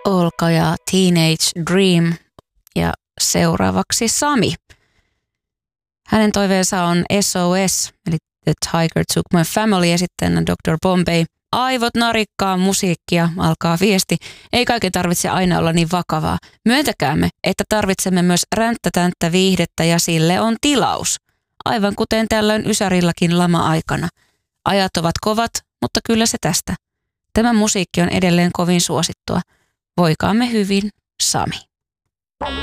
Olka ja Teenage Dream ja seuraavaksi Sami. Hänen toiveensa on SOS, eli The Tiger Took My Family ja sitten Dr. Bombay. Aivot narikkaa musiikkia, alkaa viesti. Ei kaiken tarvitse aina olla niin vakavaa. Myöntäkäämme, että tarvitsemme myös ränttätänttä viihdettä ja sille on tilaus. Aivan kuten tällöin Ysarillakin lama-aikana. Ajat ovat kovat, mutta kyllä se tästä. Tämä musiikki on edelleen kovin suosittua. Voikaamme hyvin, Sami.